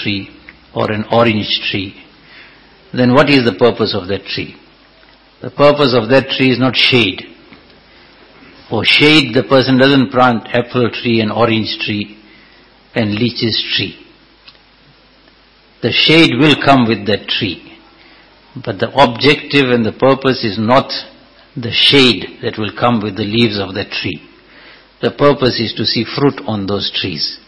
tree or an orange tree, then what is the purpose of that tree? The purpose of that tree is not shade. For shade, the person doesn't plant apple tree and orange tree and lychee's tree. The shade will come with that tree. But the objective and the purpose is not the shade that will come with the leaves of that tree. The purpose is to see fruit on those trees.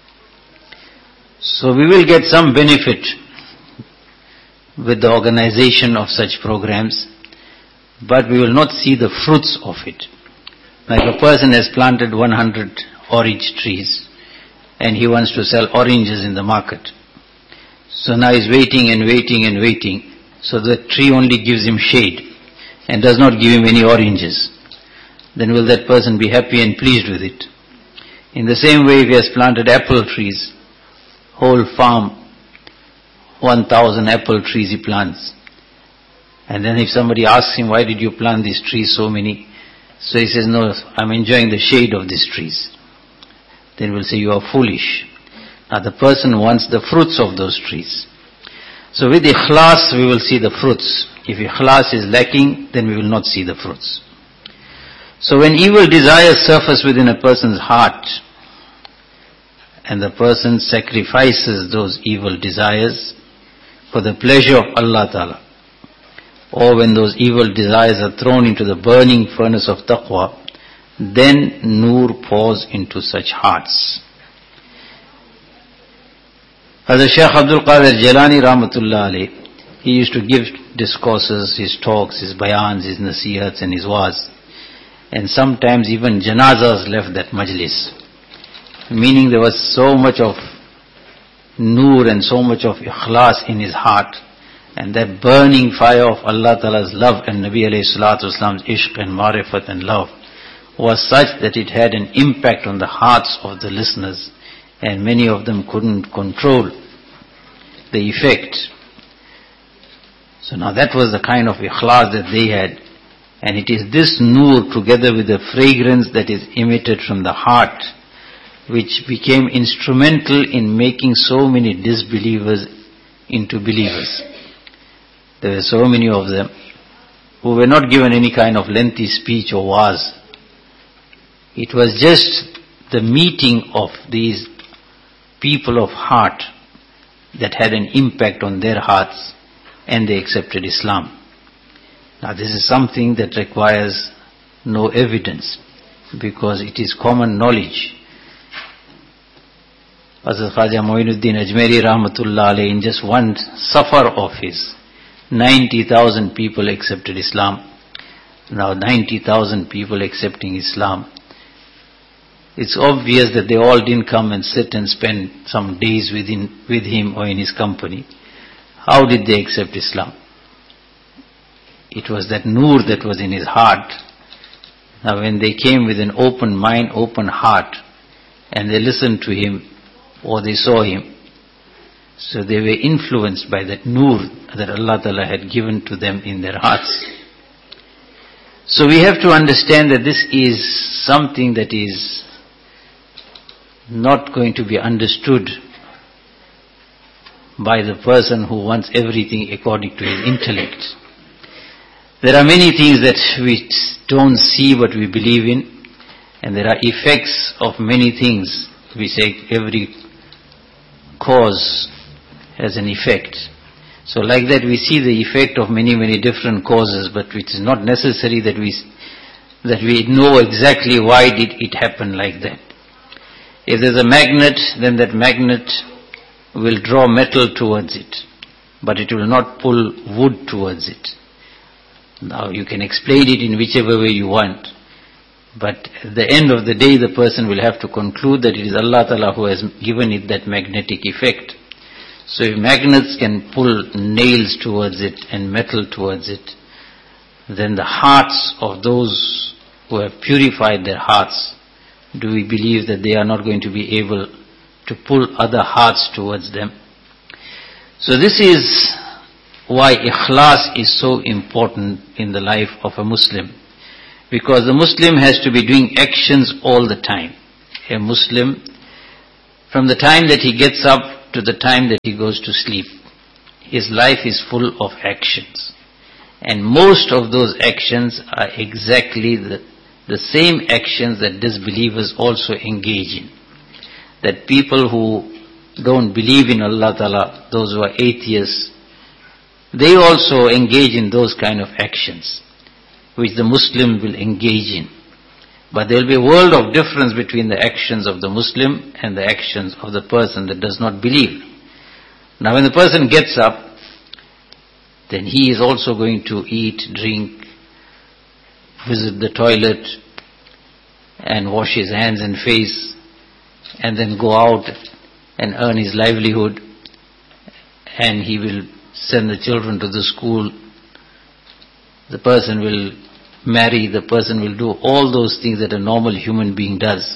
So we will get some benefit with the organization of such programs, but we will not see the fruits of it. Like a person has planted 100 orange trees and he wants to sell oranges in the market. So now he's waiting and waiting and waiting. So the tree only gives him shade and does not give him any oranges. Then will that person be happy and pleased with it? In the same way, if he has planted apple trees, whole farm, 1,000 apple trees he plants. And then if somebody asks him, why did you plant these trees so many? So he says, no, I'm enjoying the shade of these trees. Then we'll say, you are foolish. Now the person wants the fruits of those trees. So with ikhlas, we will see the fruits. If ikhlas is lacking, then we will not see the fruits. So when evil desires surface within a person's heart, and the person sacrifices those evil desires for the pleasure of Allah Ta'ala, or when those evil desires are thrown into the burning furnace of taqwa, then nur pours into such hearts. As Shaykh Abdul Qadir Jilani Rahmatullah Alayh, he used to give discourses, his talks, his bayans, his nasihats and his waz. And sometimes even janazas left that majlis. Meaning there was so much of nur and so much of ikhlas in his heart. And that burning fire of Allah Ta'ala's love and Nabi alayhi salatu wasalam's ishq and marifat and love was such that it had an impact on the hearts of the listeners. And many of them couldn't control the effect. So now that was the kind of ikhlas that they had. And it is this nur together with the fragrance that is emitted from the heart which became instrumental in making so many disbelievers into believers. There were so many of them who were not given any kind of lengthy speech or waz. It was just the meeting of these people of heart that had an impact on their hearts, and they accepted Islam. Now this is something that requires no evidence, because it is common knowledge. Hazrat Khwaja Moinuddin Ajmeri Rahmatullah Alayh, in just one safar of his, 90,000 people accepted Islam. Now 90,000 people accepting Islam. It's obvious that they all didn't come and sit and spend some days with him or in his company. How did they accept Islam? It was that nur that was in his heart. Now when they came with an open mind, open heart, and they listened to him or they saw him, so they were influenced by that nur that Allah Ta'ala had given to them in their hearts. So we have to understand that this is something that is not going to be understood by the person who wants everything according to his intellect. There are many things that we don't see but we believe in, and there are effects of many things. We say every cause has an effect. So like that we see the effect of many, many different causes, but it is not necessary that we know exactly why did it happen like that. If there's a magnet, then that magnet will draw metal towards it, but it will not pull wood towards it. Now you can explain it in whichever way you want, but at the end of the day the person will have to conclude that it is Allah Ta'ala who has given it that magnetic effect. So if magnets can pull nails towards it and metal towards it, then the hearts of those who have purified their hearts, do we believe that they are not going to be able to pull other hearts towards them? So this is why ikhlas is so important in the life of a Muslim. Because the Muslim has to be doing actions all the time. A Muslim, from the time that he gets up to the time that he goes to sleep. His life is full of actions. And most of those actions are exactly the same actions that disbelievers also engage in. That people who don't believe in Allah Ta'ala, those who are atheists, they also engage in those kind of actions, which the Muslim will engage in. But there will be a world of difference between the actions of the Muslim and the actions of the person that does not believe. Now when the person gets up, then he is also going to eat, drink, visit the toilet, and wash his hands and face, and then go out and earn his livelihood, and he will send the children to the school. The person will marry, the person will do all those things that a normal human being does.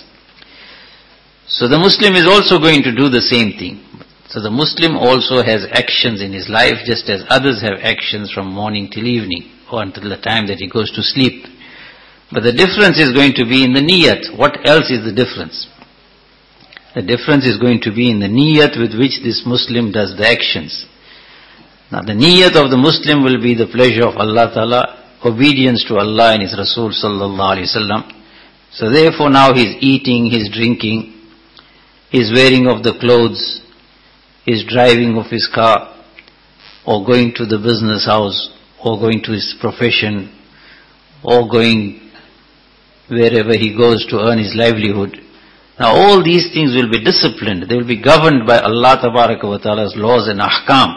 So the Muslim is also going to do the same thing. So the Muslim also has actions in his life, just as others have actions from morning till evening, or until the time that he goes to sleep. But the difference is going to be in the niyat. What else is the difference? The difference is going to be in the niyat with which this Muslim does the actions. Now the niyat of the Muslim will be the pleasure of Allah Ta'ala, obedience to Allah and His Rasul Sallallahu Alaihi Wasallam. So therefore now he's eating, he's drinking, he's wearing of the clothes, he's driving of his car, or going to the business house, or going to his profession, or going wherever he goes to earn his livelihood. Now all these things will be disciplined. They will be governed by Allah Tabaraka wa Ta'ala's laws and ahkam.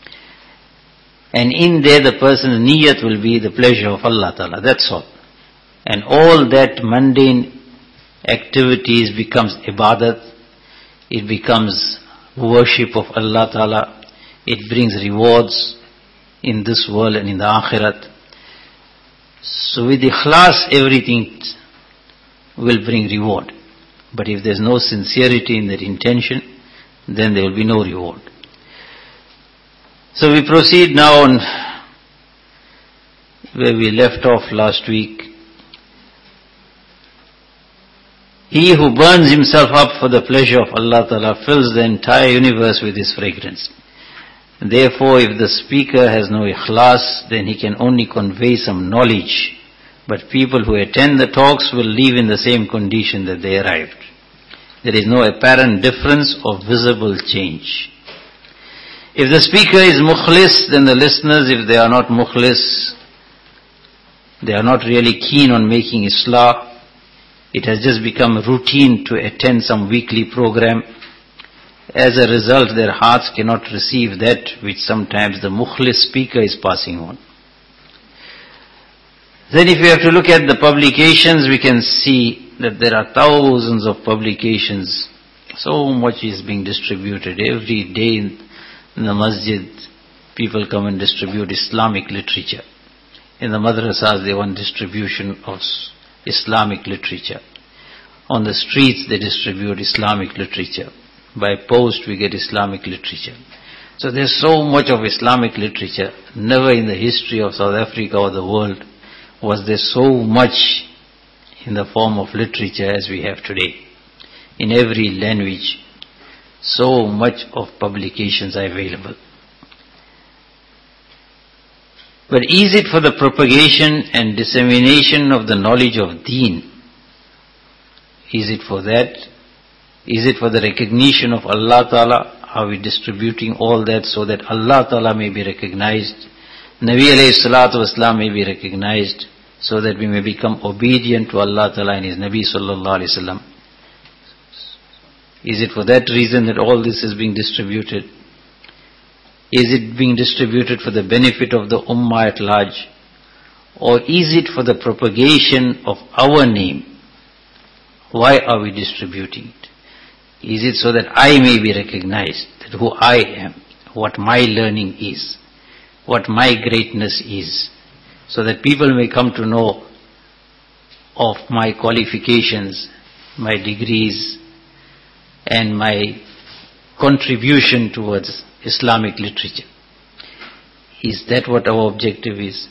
And in there the person's niyat will be the pleasure of Allah Ta'ala. That's all. And all that mundane activities becomes ibadat. It becomes worship of Allah Ta'ala. It brings rewards in this world and in the akhirat. So with ikhlas everything will bring reward. But if there's no sincerity in that intention, then there will be no reward. So we proceed now on where we left off last week. He who burns himself up for the pleasure of Allah Ta'ala fills the entire universe with his fragrance. Therefore, if the speaker has no ikhlas, then he can only convey some knowledge. But people who attend the talks will leave in the same condition that they arrived. There is no apparent difference or visible change. If the speaker is mukhlis, then the listeners, if they are not mukhlis, they are not really keen on making islah. It has just become routine to attend some weekly program. As a result, their hearts cannot receive that which sometimes the mukhlis speaker is passing on. Then if we have to look at the publications, we can see that there are thousands of publications. So much is being distributed. Every day in the masjid, people come and distribute Islamic literature. In the madrasas, they want distribution of Islamic literature. On the streets, they distribute Islamic literature. By post, we get Islamic literature. So there's so much of Islamic literature. Never in the history of South Africa or the world was there so much in the form of literature as we have today. In every language, so much of publications are available. But is it for the propagation and dissemination of the knowledge of deen? Is it for that? Is it for the recognition of Allah Ta'ala? Are we distributing all that so that Allah Ta'ala may be recognized? Nabi alayhi salatu wasalam may be recognized, so that we may become obedient to Allah Ta'ala and His Nabi sallallahu alayhi wasallam. Is it for that reason that all this is being distributed? Is it being distributed for the benefit of the ummah at large? Or is it for the propagation of our name? Why are we distributing it? Is it so that I may be recognized, that who I am, what my learning is, what my greatness is, so that people may come to know of my qualifications, my degrees, and my contribution towards Islamic literature? Is that what our objective is?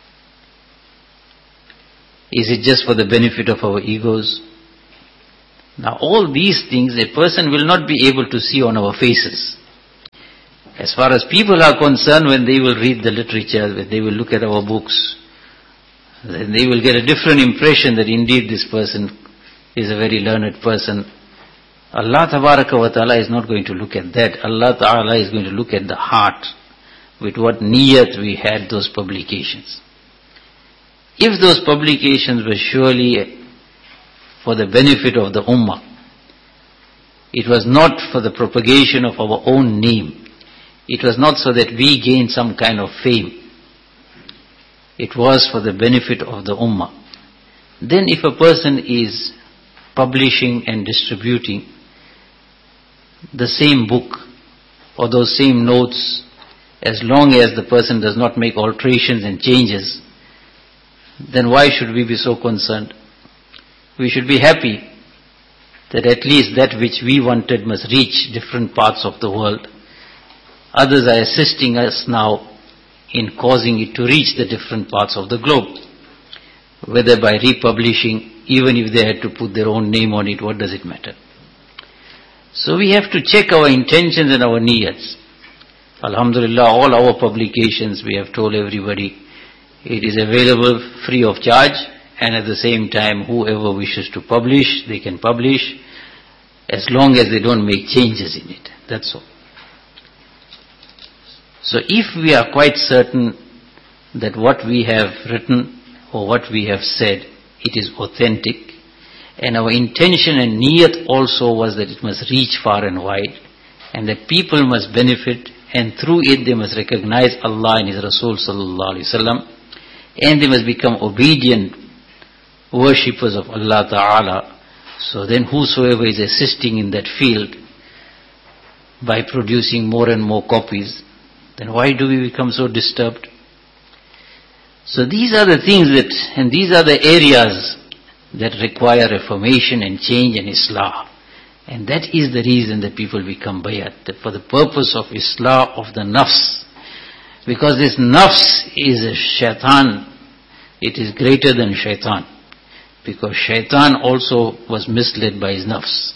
Is it just for the benefit of our egos? Now all these things a person will not be able to see on our faces. As far as people are concerned, when they will read the literature, when they will look at our books, then they will get a different impression that indeed this person is a very learned person. Allah Tabaraka wa Ta'ala is not going to look at that. Allah Ta'ala is going to look at the heart, with what niyat we had those publications. If those publications were surely for the benefit of the ummah, it was not for the propagation of our own name, it was not so that we gain some kind of fame, it was for the benefit of the ummah. Then if a person is publishing and distributing the same book or those same notes, as long as the person does not make alterations and changes, then why should we be so concerned? We should be happy that at least that which we wanted must reach different parts of the world. Others are assisting us now in causing it to reach the different parts of the globe. Whether by republishing, even if they had to put their own name on it, what does it matter? So we have to check our intentions and our niyats. Alhamdulillah, all our publications, we have told everybody, it is available free of charge, and at the same time, whoever wishes to publish, they can publish, as long as they don't make changes in it. That's all. So if we are quite certain that what we have written or what we have said, it is authentic, and our intention and niyat also was that it must reach far and wide, and that people must benefit, and through it they must recognize Allah and His Rasul sallallahu alaihi wasallam, and they must become obedient worshippers of Allah Ta'ala. So then whosoever is assisting in that field by producing more and more copies, then why do we become so disturbed? So these are the things and these are the areas that require reformation and change and islah. And that is the reason that people become bayat, that for the purpose of islah of the nafs. Because this nafs is a shaitan, it is greater than shaitan. Because shaitan also was misled by his nafs.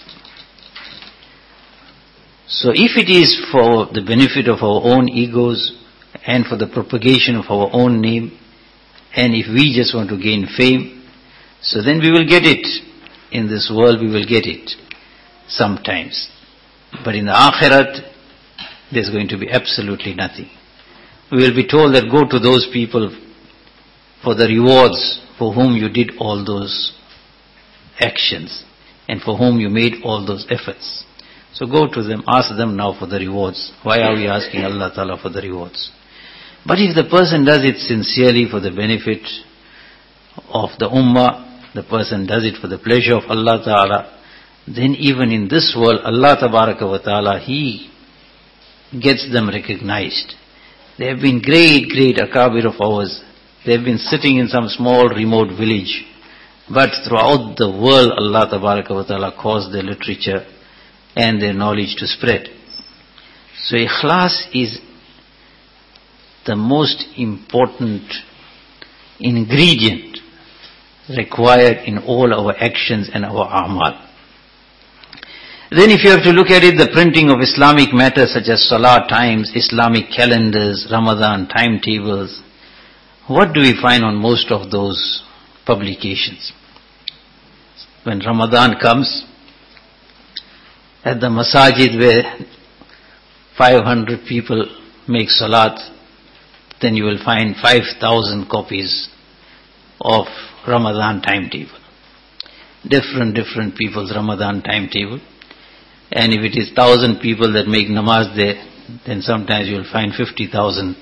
So if it is for the benefit of our own egos and for the propagation of our own name, and if we just want to gain fame, so then we will get it. In this world we will get it sometimes. But in the akhirat, there's going to be absolutely nothing. We will be told that go to those people for the rewards for whom you did all those actions and for whom you made all those efforts. So go to them, ask them now for the rewards. Why are we asking Allah Ta'ala for the rewards? But if the person does it sincerely for the benefit of the ummah, the person does it for the pleasure of Allah Ta'ala, then even in this world, Allah Tabaraka wa Ta'ala, He gets them recognized. They have been great akabir of ours. They have been sitting in some small remote village. But throughout the world, Allah Tabaraka wa Ta'ala caused their literature and their knowledge to spread. So ikhlas is the most important ingredient required in all our actions and our a'mal. Then if you have to look at it, the printing of Islamic matters such as Salah times, Islamic calendars, Ramadan timetables, what do we find on most of those publications? When Ramadan comes, at the masajid where 500 people make salat, then you will find 5,000 copies of Ramadan timetable. Different people's Ramadan timetable. And if it is 1,000 people that make namaz there, then sometimes you will find 50,000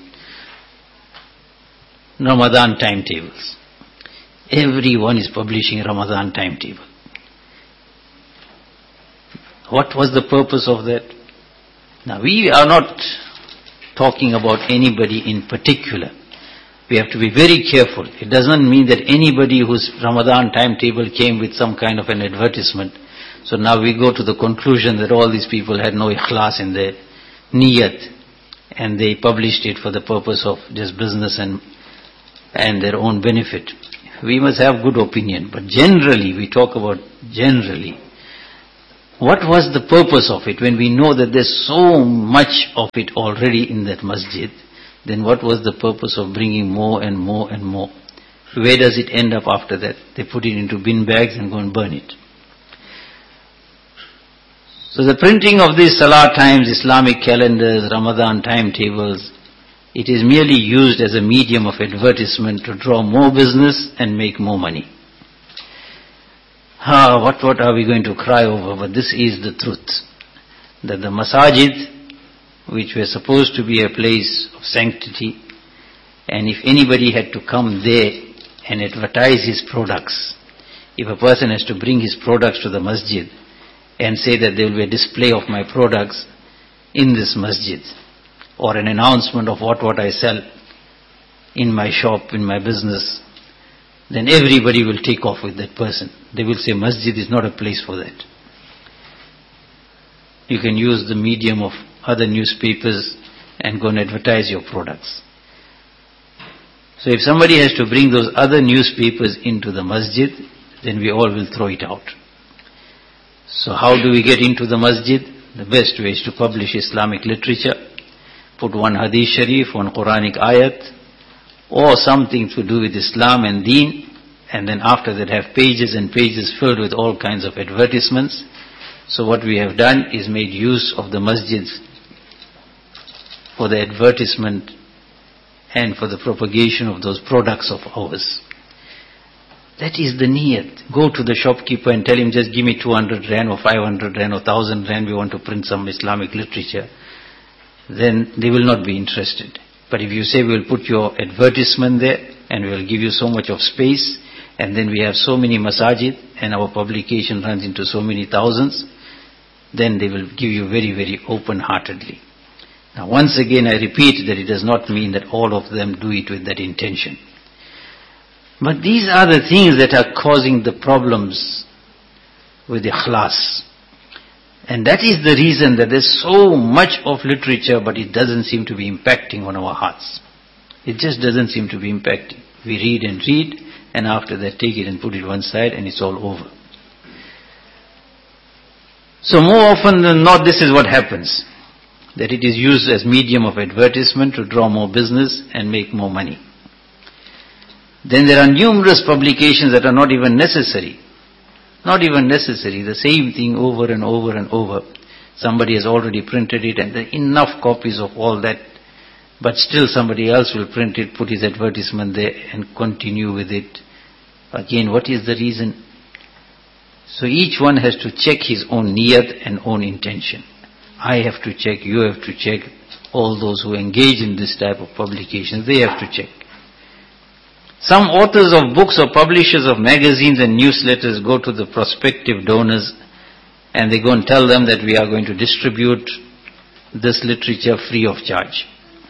Ramadan timetables. Everyone is publishing a Ramadan timetable. What was the purpose of that? Now we are not talking about anybody in particular. We have to be very careful. It doesn't mean that anybody whose Ramadan timetable came with some kind of an advertisement. So now we go to the conclusion that all these people had no ikhlas in their niyat and they published it for the purpose of just business and their own benefit. We must have good opinion. But generally, we talk about generally, what was the purpose of it? When we know that there's so much of it already in that masjid, then what was the purpose of bringing more and more and more? Where does it end up after that? They put it into bin bags and go and burn it. So the printing of these Salah times, Islamic calendars, Ramadan timetables, it is merely used as a medium of advertisement to draw more business and make more money. What are we going to cry over? But this is the truth. That the masajid, which were supposed to be a place of sanctity, and if anybody had to come there and advertise his products, if a person has to bring his products to the masjid and say that there will be a display of my products in this masjid, or an announcement of what I sell in my shop, in my business, then everybody will take off with that person. They will say masjid is not a place for that. You can use the medium of other newspapers and go and advertise your products. So if somebody has to bring those other newspapers into the masjid, then we all will throw it out. So how do we get into the masjid? The best way is to publish Islamic literature, put one hadith sharif, one Quranic ayat, or something to do with Islam and deen, and then after that have pages and pages filled with all kinds of advertisements. So what we have done is made use of the masjids for the advertisement and for the propagation of those products of ours. That is the niyat. Go to the shopkeeper and tell him, just give me 200 rand or 500 rand or 1000 rand, we want to print some Islamic literature. Then they will not be interested. But if you say we will put your advertisement there and we will give you so much of space, and then we have so many masajid and our publication runs into so many thousands, then they will give you very, very open-heartedly. Now once again I repeat that it does not mean that all of them do it with that intention. But these are the things that are causing the problems with ikhlas. And that is the reason that there's so much of literature, but it doesn't seem to be impacting on our hearts. It just doesn't seem to be impacting. We read and read, and after that take it and put it one side and it's all over. So more often than not, this is what happens. That it is used as medium of advertisement to draw more business and make more money. Then there are numerous publications that are not even necessary. Not even necessary. The same thing over and over and over. Somebody has already printed it and there are enough copies of all that. But still somebody else will print it, put his advertisement there and continue with it. Again, what is the reason? So each one has to check his own niyat and own intention. I have to check, you have to check. All those who engage in this type of publications, they have to check. Some authors of books or publishers of magazines and newsletters go to the prospective donors and they go and tell them that we are going to distribute this literature free of charge.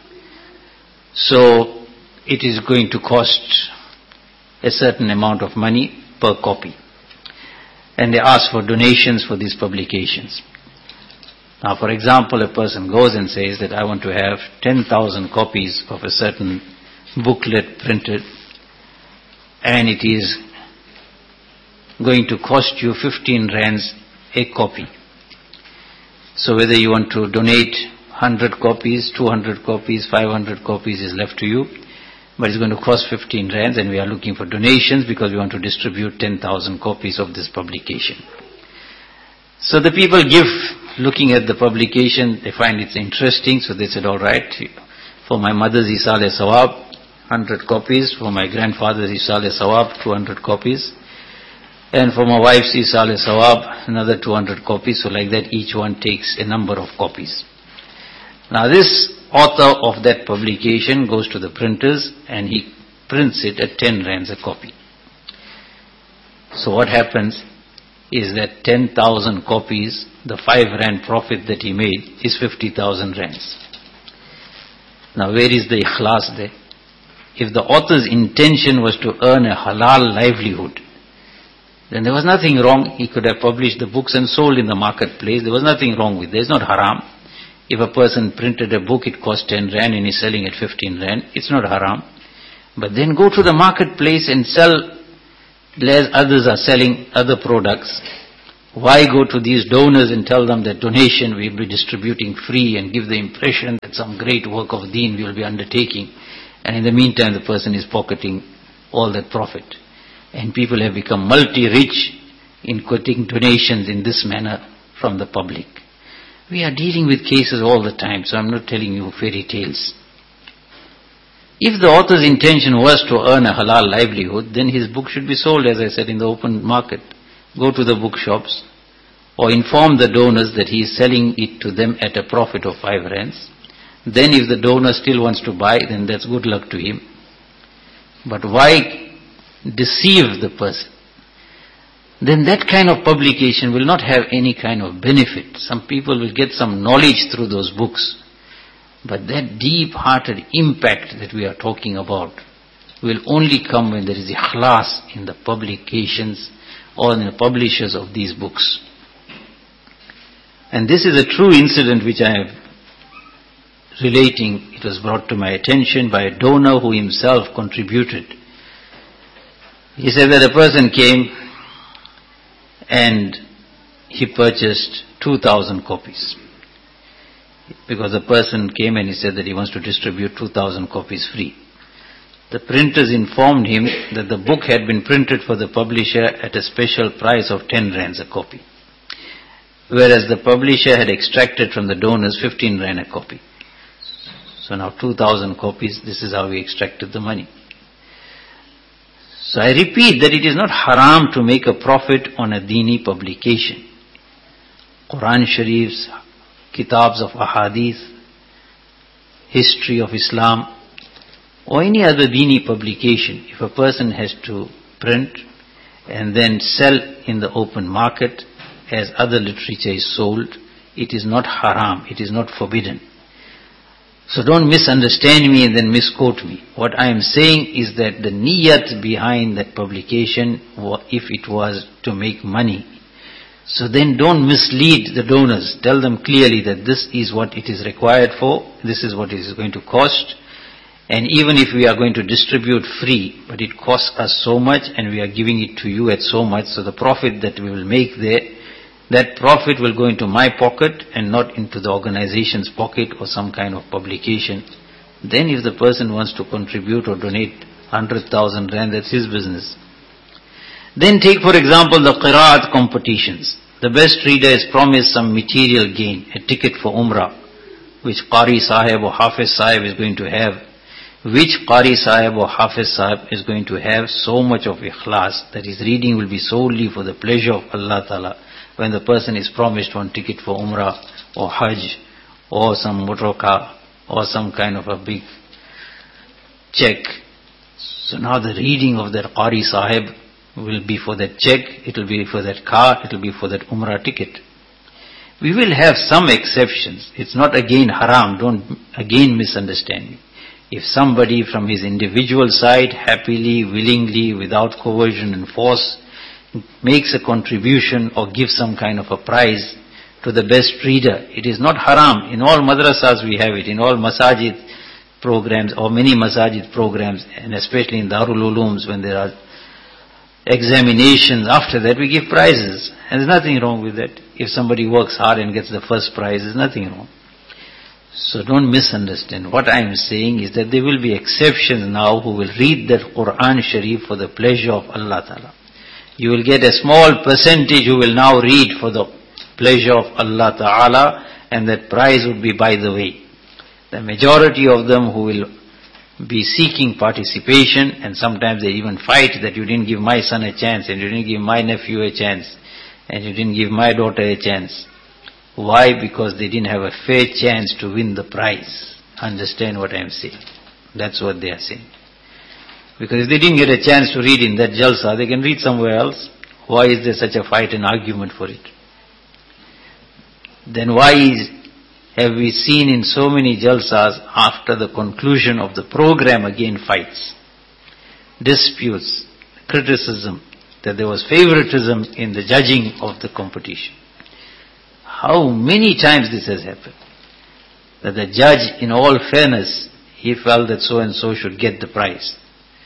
So it is going to cost a certain amount of money per copy. And they ask for donations for these publications. Now for example, a person goes and says that I want to have 10,000 copies of a certain booklet printed, and it is going to cost you 15 rands a copy. So whether you want to donate 100 copies, 200 copies, 500 copies is left to you, but it's going to cost 15 rands, and we are looking for donations because we want to distribute 10,000 copies of this publication. So the people give, looking at the publication, they find it interesting, so they said, all right, for my mother's Isal-e-Sawab, 100 copies, for my grandfather's Isal-e-Sawab, 200 copies, and for my wife's Isal-e-Sawab, another 200 copies, so like that each one takes a number of copies. Now this author of that publication goes to the printers and he prints it at 10 rands a copy. So what happens is that 10,000 copies, the 5 rand profit that he made is 50,000 rands. Now where is the ikhlas there? If the author's intention was to earn a halal livelihood, then there was nothing wrong. He could have published the books and sold in the marketplace. There was nothing wrong with it. It's not haram. If a person printed a book, it cost 10 rand and he's selling at 15 rand. It's not haram. But then go to the marketplace and sell as others are selling other products Why go to these donors and tell them that donation we will be distributing free and give the impression that some great work of deen we will be undertaking, and in the meantime the person is pocketing all that profit. And people have become multi-rich in quoting donations in this manner from the public. We are dealing with cases all the time, so I'm not telling you fairy tales. If the author's intention was to earn a halal livelihood, then his book should be sold, as I said, in the open market. Go to the bookshops or inform the donors that he is selling it to them at a profit of 5 rands. Then if the donor still wants to buy, then that's good luck to him. But why deceive the person? Then that kind of publication will not have any kind of benefit. Some people will get some knowledge through those books. But that deep-hearted impact that we are talking about will only come when there is ikhlas in the publications or in the publishers of these books. And this is a true incident which I am relating. It was brought to my attention by a donor who himself contributed. He said that a person came and he purchased 2,000 copies. Because the person came and he said that he wants to distribute 2,000 copies free. The printers informed him that the book had been printed for the publisher at a special price of 10 rands a copy, whereas the publisher had extracted from the donors 15 rand a copy. So now 2,000 copies, this is how we extracted the money. So I repeat that it is not haram to make a profit on a dini publication. Quran Sharifs, kitabs of ahadith, history of Islam, or any other dini publication, if a person has to print and then sell in the open market as other literature is sold, it is not haram, it is not forbidden. So don't misunderstand me and then misquote me. What I am saying is that the niyat behind that publication, if it was to make money, so then don't mislead the donors. Tell them clearly that this is what it is required for, this is what it is going to cost, and even if we are going to distribute free, but it costs us so much and we are giving it to you at so much, so the profit that we will make there, that profit will go into my pocket and not into the organization's pocket or some kind of publication. Then if the person wants to contribute or donate 100,000 rand, that's his business. Then take for example the qiraat competitions. The best reader is promised some material gain, a ticket for Umrah, which Qari Sahib or Hafiz Sahib is going to have. Which Qari Sahib or Hafiz Sahib is going to have so much of ikhlas that his reading will be solely for the pleasure of Allah Ta'ala, when the person is promised one ticket for Umrah or Hajj or some motor car or some kind of a big check. So now the reading of that Qari Sahib will be for that check, it will be for that car, it will be for that Umrah ticket. We will have some exceptions. It's not again haram, don't again misunderstand me. If somebody from his individual side, happily, willingly, without coercion and force, makes a contribution or gives some kind of a prize to the best reader, it is not haram. In all madrasas we have it, in all masajid programs or many masajid programs, and especially in Darul Ulooms when there are examinations, after that we give prizes. And there's nothing wrong with that. If somebody works hard and gets the first prize, there's nothing wrong. So don't misunderstand. What I am saying is that there will be exceptions now who will read that Quran Sharif for the pleasure of Allah Ta'ala. You will get a small percentage who will now read for the pleasure of Allah Ta'ala, and that prize would be by the way. The majority of them who will be seeking participation, and sometimes they even fight that you didn't give my son a chance, and you didn't give my nephew a chance, and you didn't give my daughter a chance. Why? Because they didn't have a fair chance to win the prize. Understand what I am saying? That's what they are saying. Because if they didn't get a chance to read in that jalsa, they can read somewhere else. Why is there such a fight and argument for it? Then why have we seen in so many jalsas after the conclusion of the program again fights, disputes, criticism, that there was favoritism in the judging of the competition? How many times this has happened? That the judge, in all fairness, he felt that so and so should get the prize.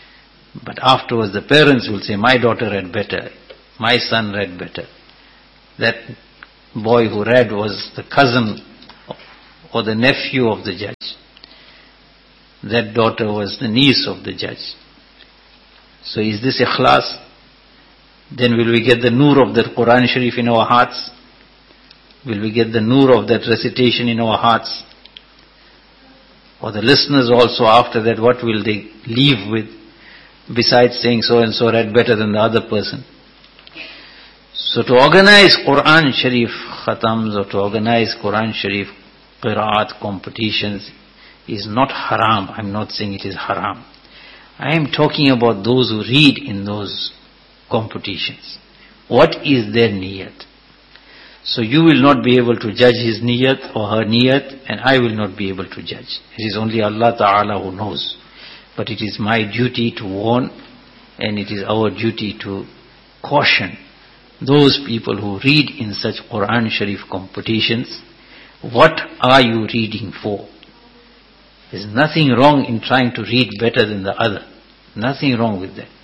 But afterwards the parents will say, my daughter read better, my son read better. that boy who read was the cousin or the nephew of the judge. That daughter was the niece of the judge. So is this ikhlas? Then will we get the nur of that Quran Sharif in our hearts? Will we get the nur of that recitation in our hearts? Or the listeners also after that, what will they leave with besides saying so and so read better than the other person? So to organize Quran Sharif khatams or to organize Quran Sharif qiraat competitions is not haram. I'm not saying it is haram. I am talking about those who read in those competitions. What is their niyat? So you will not be able to judge his niyat or her niyat, and I will not be able to judge. It is only Allah Ta'ala who knows. But it is my duty to warn, and it is our duty to caution those people who read in such Quran Sharif competitions. What are you reading for? There's nothing wrong in trying to read better than the other. Nothing wrong with that.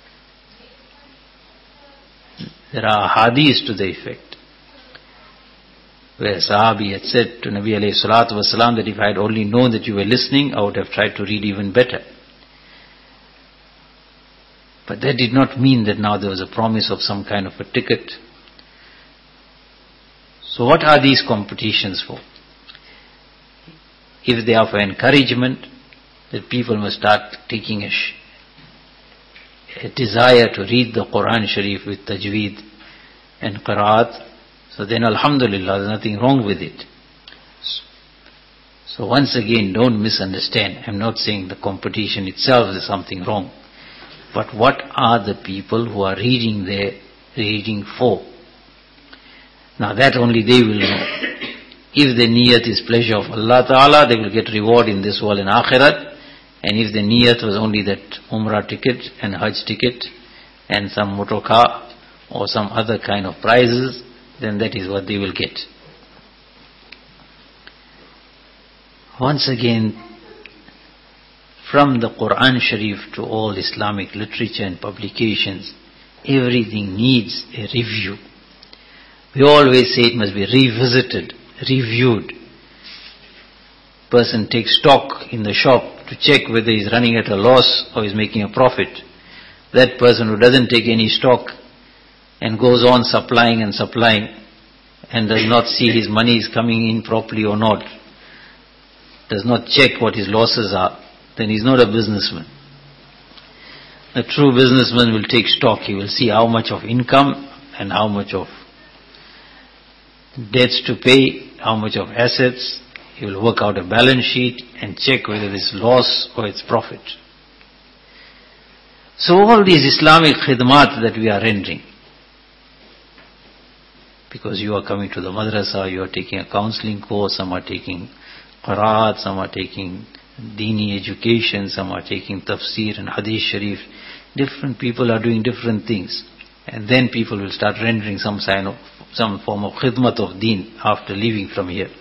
There are hadiths to the effect, where Sahabi had said to Nabi alayhi salatu wasalam that if I had only known that you were listening, I would have tried to read even better. But that did not mean that now there was a promise of some kind of a ticket. So what are these competitions for? If they are for encouragement, that people must start taking a desire to read the Quran Sharif with tajweed and qiraat, so then alhamdulillah, there's nothing wrong with it. So once again, don't misunderstand. I'm not saying the competition itself is something wrong. But what are the people who are reading there, reading for? Now that only they will know. If the niyat is pleasure of Allah Ta'ala, they will get reward in this world and akhirat. And if the niyat was only that Umrah ticket and Hajj ticket and some motor car or some other kind of prizes, then that is what they will get. Once again, from the Quran Sharif to all Islamic literature and publications, everything needs a review. We always say it must be revisited, reviewed. Person takes stock in the shop to check whether he's running at a loss or he's making a profit. That person who doesn't take any stock and goes on supplying and does not see his money is coming in properly or not, does not check what his losses are, then he's not a businessman. A true businessman will take stock. He will see how much of income and how much of debts to pay, how much of assets. He will work out a balance sheet and check whether it's loss or it's profit. So all these Islamic khidmat that we are rendering, because you are coming to the madrasa, you are taking a counseling course, some are taking qiraat, some are taking Dini education, some are taking tafsir and hadith sharif. Different people are doing different things. And then people will start rendering some form of khidmat of deen after leaving from here.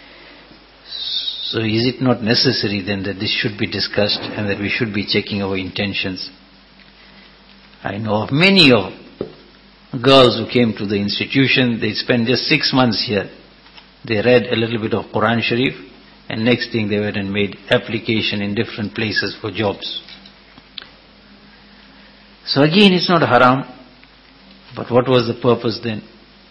So is it not necessary then that this should be discussed and that we should be checking our intentions? I know of many of girls who came to the institution, they spent just 6 months here. They read a little bit of Quran Sharif, and next thing they went and made application in different places for jobs. So again, it's not haram, but what was the purpose then?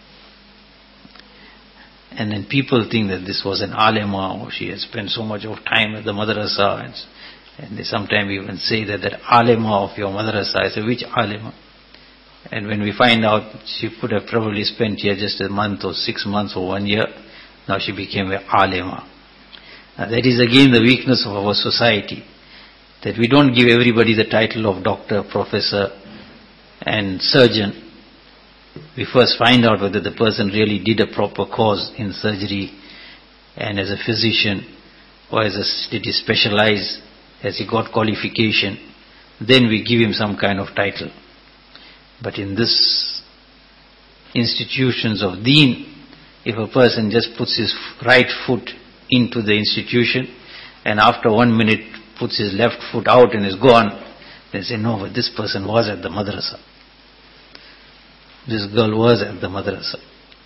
And then people think that this was an alima, or she has spent so much of time at the madrasa, and they sometimes even say that alima of your madrasa. I say, which alima? And when we find out she could have probably spent here just a month or 6 months or 1 year, now she became an alima. Now that is again the weakness of our society, that we don't give everybody the title of doctor, professor and surgeon. We first find out whether the person really did a proper course in surgery and as a physician, or did he specialize, has he got qualification. Then we give him some kind of title. But in this institutions of deen, if a person just puts his right foot into the institution and after 1 minute puts his left foot out and is gone, they say, no, but this person was at the madrasa. This girl was at the madrasa.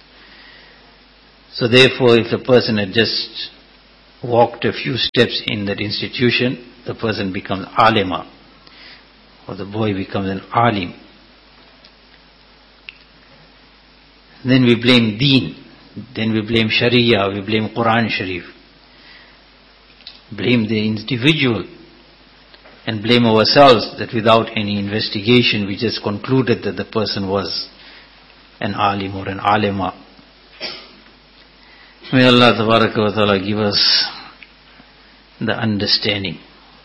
So therefore, if the person had just walked a few steps in that institution, the person becomes alima, or the boy becomes an alim. Then we blame deen, then we blame sharia, we blame Quran Sharif, blame the individual, and blame ourselves that without any investigation we just concluded that the person was an alim or an alima. May Allah Tabaraka wa Ta'ala give us the understanding.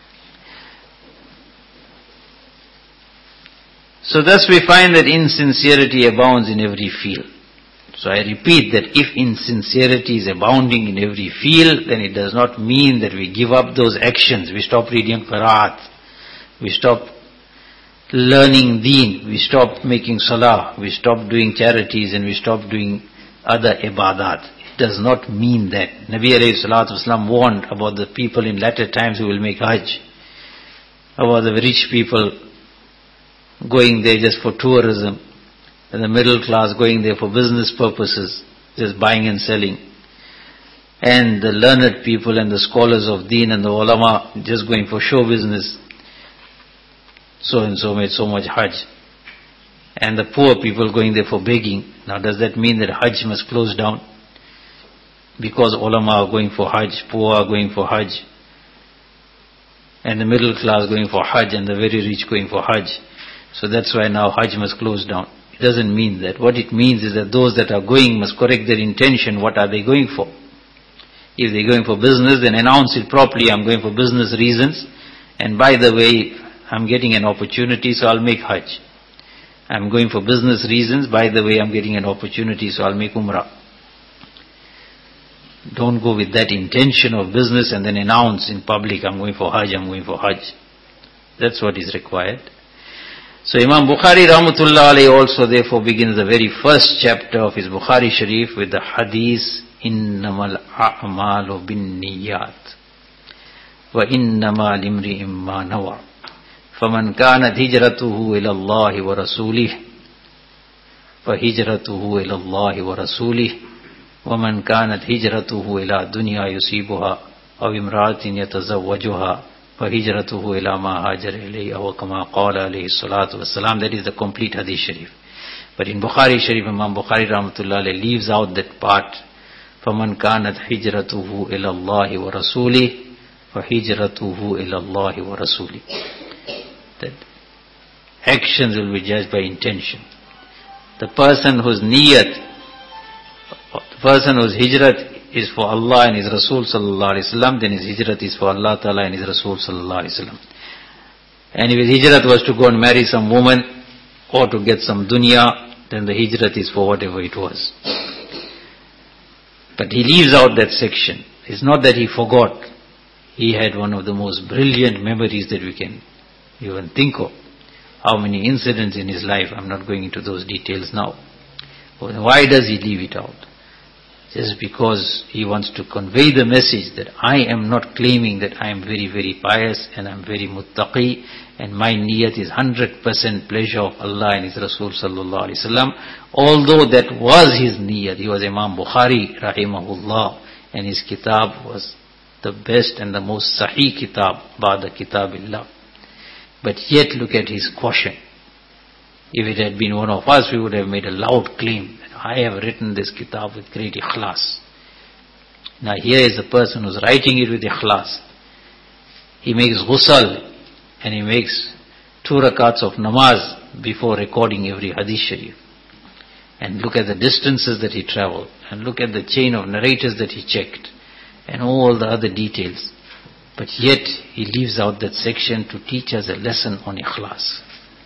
So thus we find that insincerity abounds in every field. So I repeat that if insincerity is abounding in every field, then it does not mean that we give up those actions. We stop reading Qiraat, we stop learning deen, we stop making salah, we stop doing charities, and we stop doing other ibadat. It does not mean that. Nabi alayhi salatu wasalam warned about the people in latter times who will make hajj, about the rich people going there just for tourism, and the middle class going there for business purposes, just buying and selling, and the learned people and the scholars of deen and the ulama just going for show business. So and so made so much hajj, and the poor people going there for begging. Now does that mean that hajj must close down? Because ulama are going for hajj, poor are going for hajj, and the middle class going for hajj, and the very rich going for hajj, so that's why now hajj must close down. It doesn't mean that. What it means is that those that are going must correct their intention. What are they going for? If they're going for business, then announce it properly. I'm going for business reasons, and by the way, I'm getting an opportunity, so I'll make hajj. I'm going for business reasons, by the way, I'm getting an opportunity, so I'll make umrah. Don't go with that intention of business and then announce in public, I'm going for hajj, I'm going for hajj. That's what is required. So Imam Bukhari Rahmatullah Alayhi also therefore begins the very first chapter of his Bukhari Sharif with the hadith, innamal a'malu bin niyat wa innama limri imma nawa faman kanat hijratuhu ila Allah wa rasulih fa hijratuhu ila Allah wa rasulih wa man kanat hijratuhu ila dunya yusibuha aw imra'atin yatazawwajuha فَهِجْرَتُهُ إِلَى مَا هَاجَرَ إِلَيْهِ أَوْ كَمَا قَالَ عَلَيْهِ الصَّلَاةُ وَالسَّلَامُ. That is the complete hadith sharif. But in Bukhari Sharif, Imam Bukhari Rahmatullah Alayhi leaves out that part, فَمَنْ كَانَتْ هِجْرَتُهُ إِلَى اللَّهِ وَرَسُولِهِ فَهِجْرَتُهُ إِلَى اللَّهِ وَرَسُولِهِ. That actions will be judged by intention. The person whose niyat, the person whose hijrat is for Allah and His Rasul sallallahu alaihi wasallam, then his hijrat is for Allah Ta'ala and His Rasul sallallahu alaihi wasallam. And if his hijrat was to go and marry some woman or to get some dunya, then the hijrat is for whatever it was. But he leaves out that section. It's not that he forgot. He had one of the most brilliant memories that we can even think of. How many incidents in his life, I'm not going into those details now. But why does he leave it out? Just because he wants to convey the message that I am not claiming that I am very, very pious and I'm very muttaqi and my niyat is 100% pleasure of Allah and His Rasul sallallahu alaihi wasallam. Although that was his niyat, he was Imam Bukhari rahimahullah, and his kitab was the best and the most sahih kitab, ba'da kitabillah. But yet look at his caution. If it had been one of us, we would have made a loud claim that I have written this kitab with great ikhlas. Now here is the person who's writing it with ikhlas. He makes ghusl and he makes 2 rakats of namaz before recording every hadith sharif. And look at the distances that he traveled, and look at the chain of narrators that he checked, and all the other details. But yet he leaves out that section to teach us a lesson on ikhlas.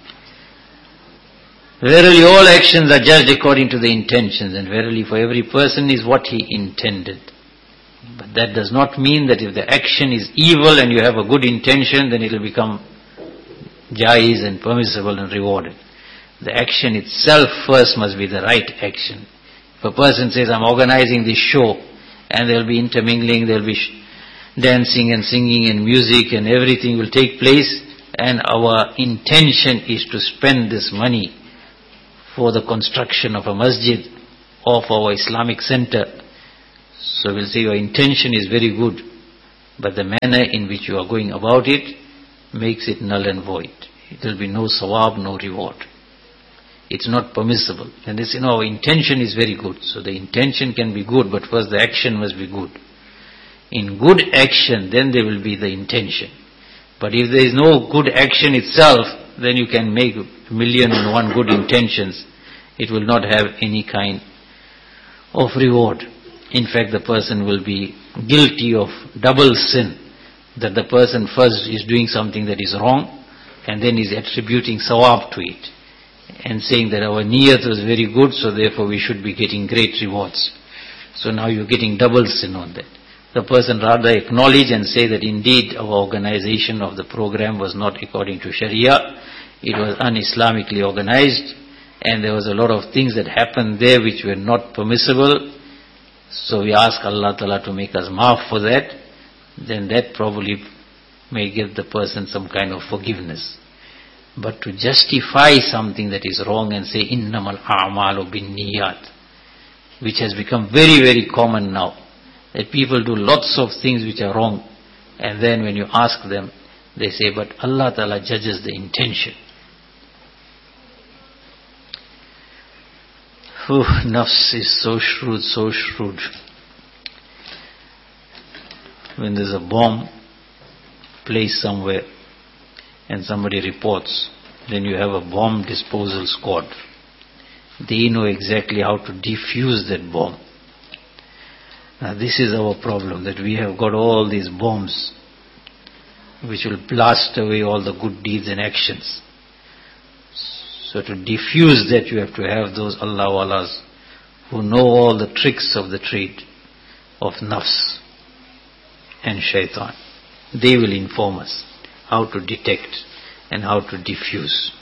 Verily all actions are judged according to the intentions, and verily for every person is what he intended. But that does not mean that if the action is evil and you have a good intention, then it will become jaiz and permissible and rewarded. The action itself first must be the right action. If a person says, I'm organizing this show, and there will be intermingling, there will be dancing and singing and music and everything will take place, and our intention is to spend this money for the construction of a masjid or for our Islamic center, So we'll say your intention is very good, but the manner in which you are going about it makes it null and void. It will be no sawab, no reward. It's not permissible. And they say, no, our intention is very good. So the intention can be good, but first the action must be good. In good action, then there will be the intention. But if there is no good action itself, then you can make 1,000,001 good intentions. It will not have any kind of reward. In fact, the person will be guilty of double sin. That the person first is doing something that is wrong, and then is attributing sawab to it, and saying that our niyat was very good, so therefore we should be getting great rewards. So now you're getting double sin on that. The person rather acknowledge and say that indeed our organization of the program was not according to Sharia, it was un-Islamically organized, and there was a lot of things that happened there which were not permissible. So we ask Allah Ta'ala to make us maaf for that. Then that probably may give the person some kind of forgiveness. But to justify something that is wrong and say, innamal a'malu bin niyat, which has become very, very common now, that people do lots of things which are wrong, and then when you ask them, they say, but Allah Ta'ala judges the intention. Nafs is so shrewd, so shrewd. When there's a bomb placed somewhere and somebody reports, then you have a bomb disposal squad. They know exactly how to defuse that bomb. Now this is our problem, that we have got all these bombs which will blast away all the good deeds and actions. So to defuse that, you have to have those Allah Walas who know all the tricks of the trade of nafs and shaitan. They will inform us how to detect and how to diffuse.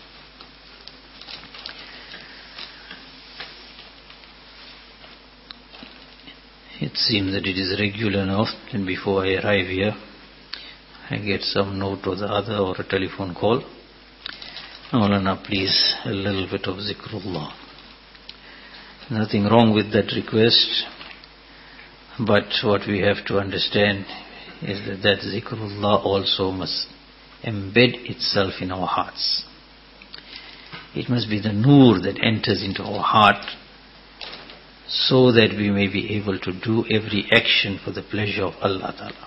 It seems that it is regular enough, and before I arrive here, I get some note or the other or a telephone call. Maulana, please, a little bit of zikrullah. Nothing wrong with that request, but what we have to understand is that zikrullah also must embed itself in our hearts. It must be the nur that enters into our heart, so that we may be able to do every action for the pleasure of Allah Ta'ala.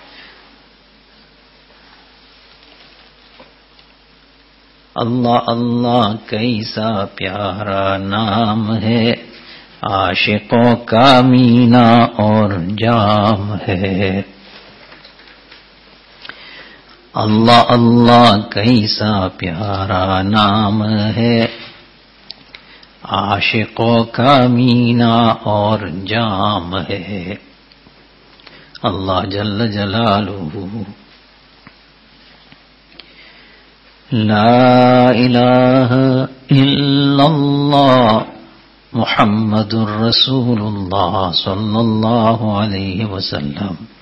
Allah Allah kaisa pyara naam hai, आशिकों का मीना और जाम है. अल्लाह अल्लाह कैसा प्यारा नाम है, आशिकों का मीना और जाम है. अल्लाह जल्ल जलालुहु. ला इलाहा इल्लल्लाह मुहम्मदुर रसूलुल्लाह सल्लल्लाहु अलैहि वसल्लम.